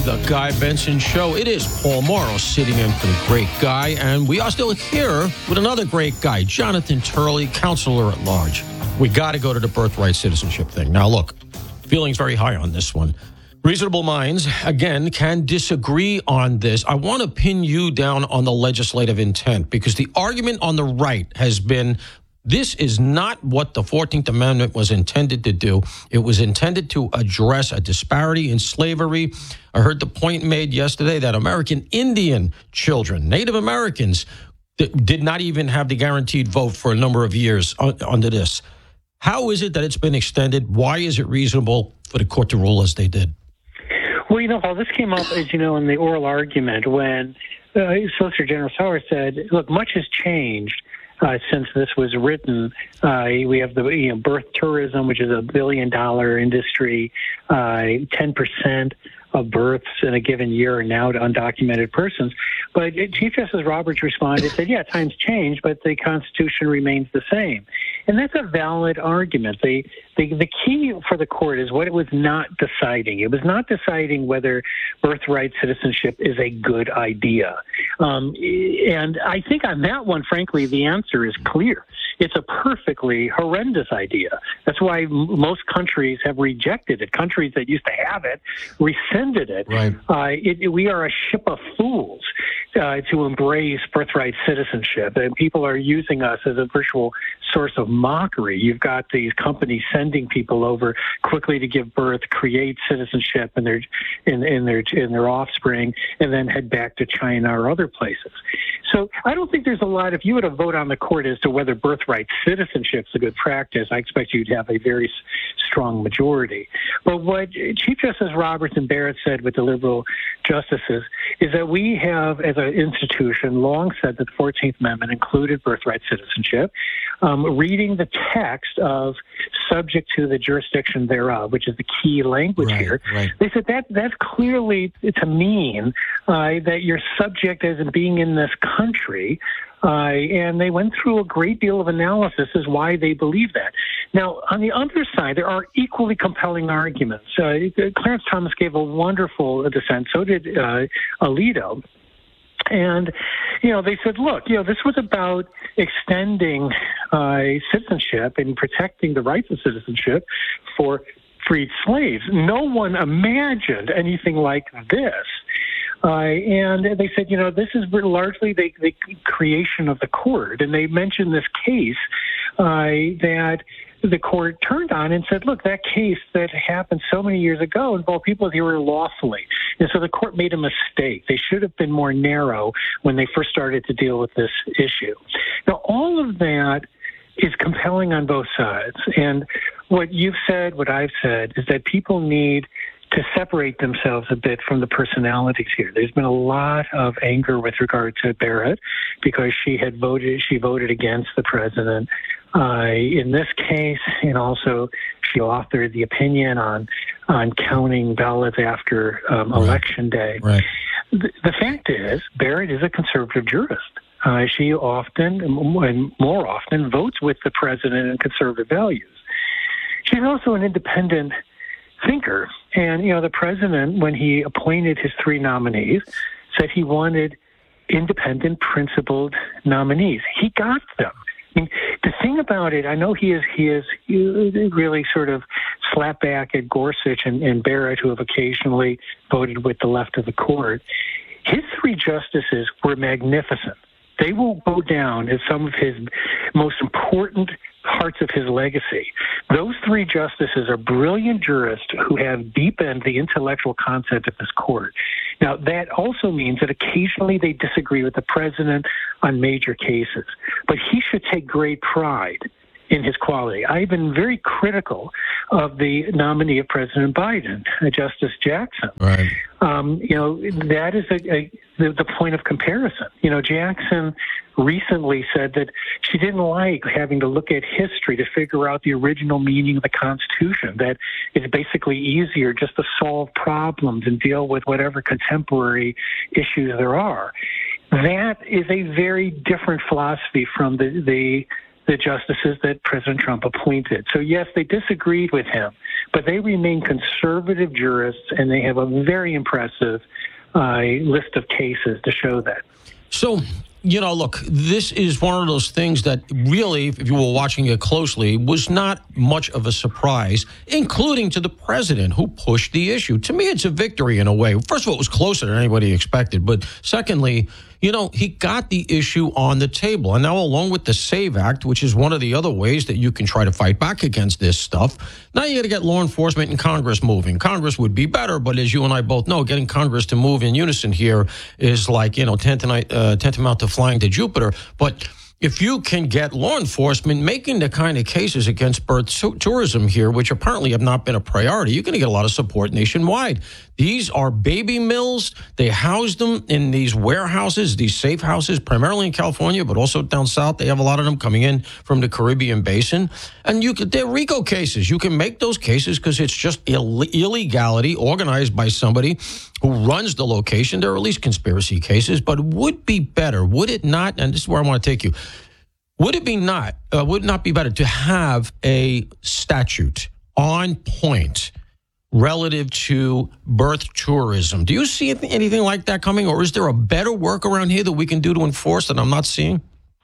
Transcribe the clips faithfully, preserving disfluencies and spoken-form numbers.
the Guy Benson Show. It is Paul Morrow sitting in for the great Guy, and we are still here with another great guy, Jonathan Turley, counselor at large. We got to go to the birthright citizenship thing. Now, look, feelings very high on this one. Reasonable minds, again, can disagree on this. I want to pin you down on the legislative intent, because the argument on the right has been, this is not what the fourteenth Amendment was intended to do. It was intended to address a disparity in slavery. I heard the point made yesterday that American Indian children, Native Americans, did not even have the guaranteed vote for a number of years under this. How is it that it's been extended? Why is it reasonable for the court to rule as they did? Well, you know, Paul, this came up, as you know, in the oral argument when uh, Solicitor General Sauer said, look, much has changed Uh, since this was written. Uh, we have the you know, birth tourism, which is a billion dollar industry. Uh, ten percent of births in a given year are now to undocumented persons. But Chief Justice Roberts responded, said, yeah, times change, but the Constitution remains the same. And that's a valid argument. The, the, the key for the court is what it was not deciding. It was not deciding whether birthright citizenship is a good idea. Um, and I think on that one, frankly, the answer is clear. It's a perfectly horrendous idea. That's why m- most countries have rejected it. Countries that used to have it rescinded it. Right. Uh, it, it we are a ship of fools uh, to embrace birthright citizenship. And people are using us as a virtual source of mockery. You've got these companies sending people over quickly to give birth, create citizenship in their in, in their in their offspring, and then head back to China or other places. So I don't think there's a lot. If you were to vote on the court as to whether birthright citizenship is a good practice, I expect you'd have a very strong majority. But what Chief Justice Roberts and Barrett said with the liberal justices is that we have, as an institution, long said that the fourteenth Amendment included birthright citizenship. Um, reading the text of subject to the jurisdiction thereof, which is the key language right, here, right. they said that that's clearly to mean uh, that you're subject as in being in this country. Uh, and they went through a great deal of analysis as why they believe that. Now, on the other side, there are equally compelling arguments. Uh, Clarence Thomas gave a wonderful dissent. So did uh, Alito. And, you know, they said, look, you know, this was about extending uh, citizenship and protecting the rights of citizenship for freed slaves. No one imagined anything like this. Uh, and they said, you know, this is largely the, the creation of the court. And they mentioned this case uh, that the court turned on and said, look, that case that happened so many years ago involved people who were lawfully. And so the court made a mistake. They should have been more narrow when they first started to deal with this issue. Now, all of that is compelling on both sides. And what you've said, what I've said, is that people need to separate themselves a bit from the personalities here. There's been a lot of anger with regard to Barrett because she had voted, she voted against the president uh, in this case, and also she authored the opinion on on counting ballots after um, right. election day. Right. The, the fact is, Barrett is a conservative jurist. Uh, she often, and more often, votes with the president and conservative values. She's also an independent thinker. And, you know, the president, when he appointed his three nominees, said he wanted independent, principled nominees. He got them. I mean, the thing about it, I know he is he is really sort of slapped back at Gorsuch and, and Barrett, who have occasionally voted with the left of the court. His three justices were magnificent. They will go down as some of his most important parts of his legacy. Those three justices are brilliant jurists who have deepened the intellectual content of this court. Now, that also means that occasionally they disagree with the president on major cases, but he should take great pride in his quality. I've been very critical of the nominee of President Biden, Justice Jackson. Right. Um, you know, that is a, a, the, the point of comparison. You know, Jackson recently said that she didn't like having to look at history to figure out the original meaning of the Constitution, that it's basically easier just to solve problems and deal with whatever contemporary issues there are. That is a very different philosophy from the, the the justices that President Trump appointed. So yes, they disagreed with him, but they remain conservative jurists, and they have a very impressive uh, list of cases to show that. So, you know, look, this is one of those things that really, if you were watching it closely, was not much of a surprise, including to the president who pushed the issue. To me, it's a victory in a way. First of all, it was closer than anybody expected. But secondly, you know, he got the issue on the table. And now, along with the SAVE Act, which is one of the other ways that you can try to fight back against this stuff, now you got to get law enforcement and Congress moving. Congress would be better, but as you and I both know, getting Congress to move in unison here is like, you know, tantamount, uh, tantamount to flying to Jupiter. But if you can get law enforcement making the kind of cases against birth tourism here, which apparently have not been a priority, you're going to get a lot of support nationwide. These are baby mills. They house them in these warehouses, these safe houses, primarily in California, but also down south. They have a lot of them coming in from the Caribbean basin. And you could, they're RICO cases. You can make those cases because it's just Ill- illegality organized by somebody who runs the location. There are at least conspiracy cases, but it would be better, would it not? And this is where I want to take you. Would it be not, uh, would it not be better to have a statute on point relative to birth tourism? Do you see anything like that coming, or is there a better workaround here that we can do to enforce that I'm not seeing?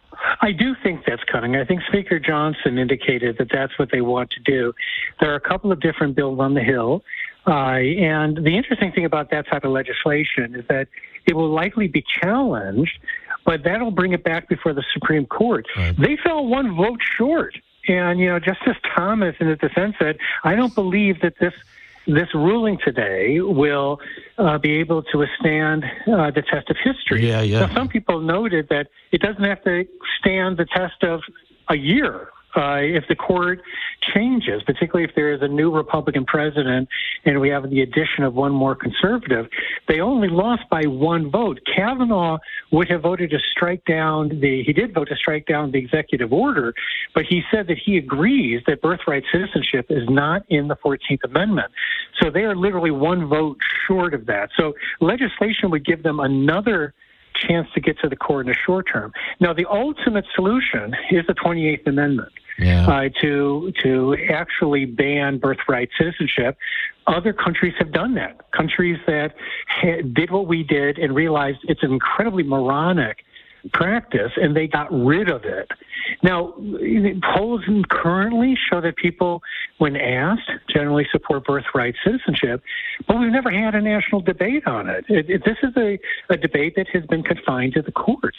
I do think that's coming. I think Speaker Johnson indicated that that's what they want to do. There are a couple of different bills on the Hill. Uh, and the interesting thing about that type of legislation is that it will likely be challenged, but that'll bring it back before the Supreme Court. Right. They fell one vote short. And, you know, Justice Thomas in his defense said, I don't believe that this this ruling today will uh, be able to withstand uh, the test of history. Yeah, yeah. Now, some people noted that it doesn't have to stand the test of a year. Uh, if the court changes, particularly if there is a new Republican president and we have the addition of one more conservative, they only lost by one vote. Kavanaugh would have voted to strike down the, he did vote to strike down the executive order, but he said that he agrees that birthright citizenship is not in the fourteenth Amendment. So they are literally one vote short of that. So legislation would give them another chance to get to the court in the short term. Now, the ultimate solution is the twenty-eighth Amendment. Yeah. Uh, to to actually ban birthright citizenship. Other countries have done that. Countries that ha- did what we did and realized it's an incredibly moronic practice, and they got rid of it. Now, polls currently show that people, when asked, generally support birthright citizenship, but we've never had a national debate on it. it, it this is a, a debate that has been confined to the courts.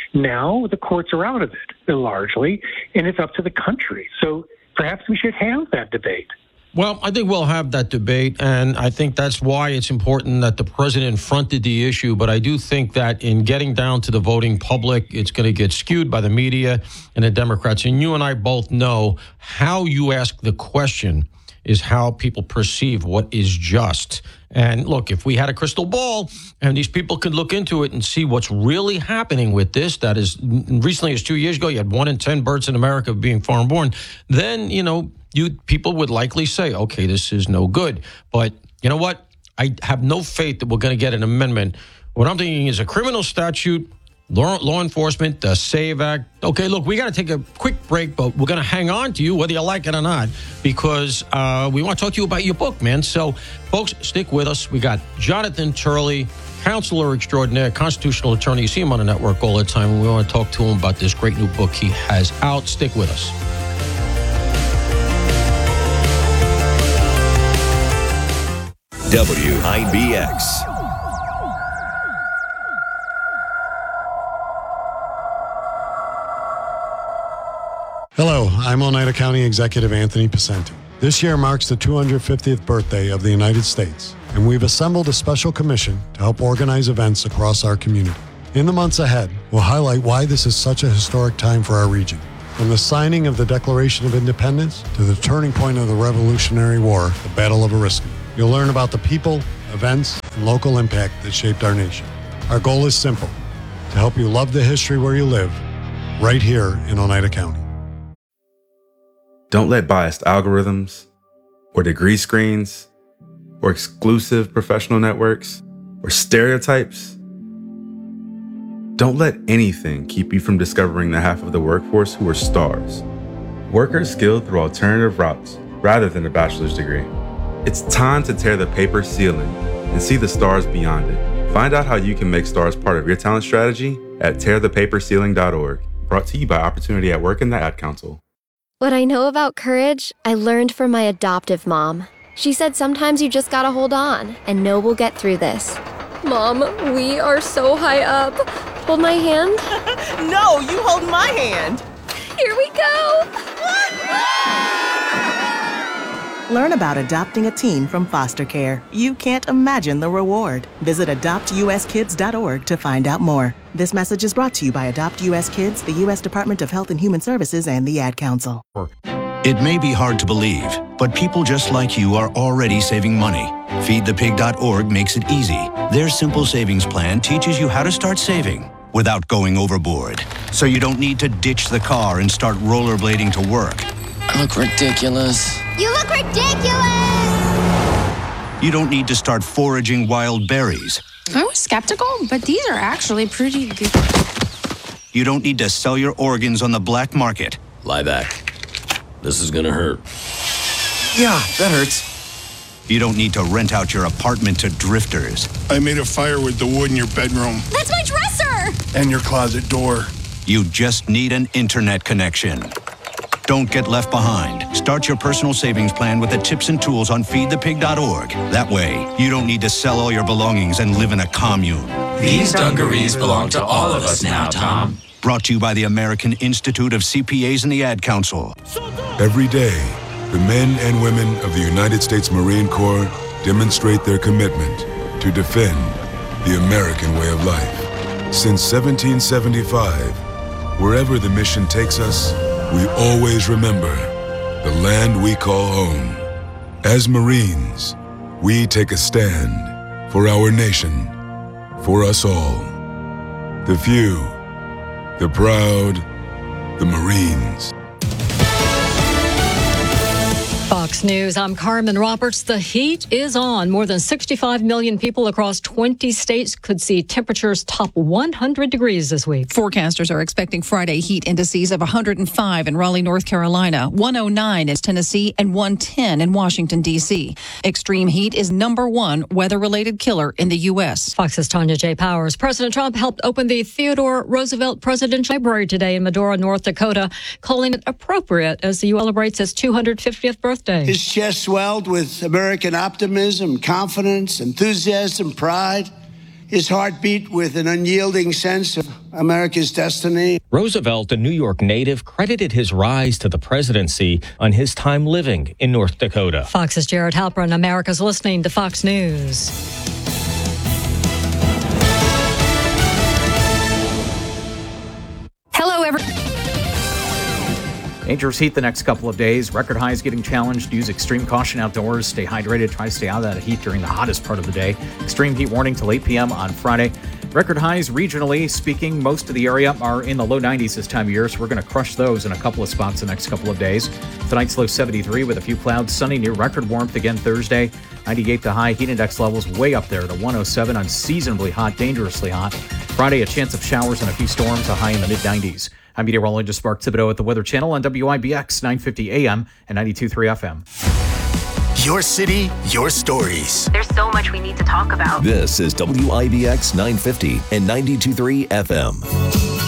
Now the courts are out of it, largely, and it's up to the country. So perhaps we should have that debate. Well, I think we'll have that debate, and I think that's why it's important that the president fronted the issue. But I do think that in getting down to the voting public, it's going to get skewed by the media and the Democrats. And you and I both know how you ask the question is how people perceive what is just. And look, if we had a crystal ball and these people could look into it and see what's really happening with this, that is, recently as two years ago, you had one in ten births in America being foreign born, then, you know, you people would likely say, okay, this is no good. But you know what? I have no faith that we're going to get an amendment. What I'm thinking is a criminal statute, law, law enforcement, the SAVE Act. Okay, look, we got to take a quick break, but we're going to hang on to you whether you like it or not, because uh, we want to talk to you about your book, man. So, folks, stick with us. We got Jonathan Turley, counselor extraordinaire, constitutional attorney. You see him on the network all the time, and we want to talk to him about this great new book he has out. Stick with us. W I B X. Hello, I'm Oneida County Executive Anthony Picenti. This year marks the two hundred fiftieth birthday of the United States, and we've assembled a special commission to help organize events across our community. In the months ahead, we'll highlight why this is such a historic time for our region. From the signing of the Declaration of Independence to the turning point of the Revolutionary War, the Battle of Oriskany. You'll learn about the people, events, and local impact that shaped our nation. Our goal is simple, to help you love the history where you live, right here in Oneida County. Don't let biased algorithms, or degree screens, or exclusive professional networks, or stereotypes Don't let anything keep you from discovering the half of the workforce who are stars. Workers skilled through alternative routes rather than a bachelor's degree. It's time to tear the paper ceiling and see the stars beyond it. Find out how you can make stars part of your talent strategy at tear the paper ceiling dot org. Brought to you by Opportunity at Work and the Ad Council. What I know about courage, I learned from my adoptive mom. She said sometimes you just gotta hold on and know we'll get through this. Mom, we are so high up. Hold my hand. No, you hold my hand. Here we go. Learn about adopting a teen from foster care. You can't imagine the reward. Visit adopt u s kids dot org to find out more. This message is brought to you by Adopt U S Kids, the U S Department of Health and Human Services, and the Ad Council. It may be hard to believe, but people just like you are already saving money. feed the pig dot org makes it easy. Their simple savings plan teaches you how to start saving without going overboard. So you don't need to ditch the car and start rollerblading to work. I look ridiculous. You look ridiculous! You don't need to start foraging wild berries. I was skeptical, but these are actually pretty good. You don't need to sell your organs on the black market. Lie back. This is gonna hurt. Yeah, that hurts. You don't need to rent out your apartment to drifters. I made a fire with the wood in your bedroom. That's my dresser! And your closet door. You just need an internet connection. Don't get left behind. Start your personal savings plan with the tips and tools on feed the pig dot org. That way, you don't need to sell all your belongings and live in a commune. These dungarees belong to all of us now, Tom. Brought to you by the American Institute of C P As and the Ad Council. Every day, the men and women of the United States Marine Corps demonstrate their commitment to defend the American way of life. Since seventeen seventy-five, wherever the mission takes us, we always remember the land we call home. As Marines, we take a stand for our nation, for us all. The few, the proud, the Marines. Fox News, I'm Carmen Roberts. The heat is on. More than sixty-five million people across twenty states could see temperatures top one hundred degrees this week. Forecasters are expecting Friday heat indices of one hundred five in Raleigh, North Carolina, one oh nine in Tennessee, and one ten in Washington, D C. Extreme heat is number one weather-related killer in the U S. Fox's Tanya J. Powers. President Trump helped open the Theodore Roosevelt Presidential Library today in Medora, North Dakota, calling it appropriate as the U S celebrates its two hundred fiftieth birthday. His chest swelled with American optimism, confidence, enthusiasm, pride. His heart beat with an unyielding sense of America's destiny. Roosevelt, a New York native, credited his rise to the presidency on his time living in North Dakota. Fox's Jared Halpern. America's listening to Fox News. Hello, everyone. Dangerous heat the next couple of days. Record highs getting challenged. Use extreme caution outdoors. Stay hydrated. Try to stay out of that heat during the hottest part of the day. Extreme heat warning till eight p.m. on Friday. Record highs regionally speaking, most of the area are in the low nineties this time of year, so we're going to crush those in a couple of spots the next couple of days. Tonight's low seventy-three with a few clouds. Sunny near record warmth again Thursday. ninety-eight the high. Heat index levels way up there to one oh seven. Unseasonably hot, dangerously hot. Friday, a chance of showers and a few storms, a high in the mid nineties. I'm meteorologist Mark Thibodeau at the Weather Channel on W I B X nine fifty A M and ninety-two point three F M. Your city, your stories. There's so much we need to talk about. This is W I B X nine fifty and ninety-two point three F M.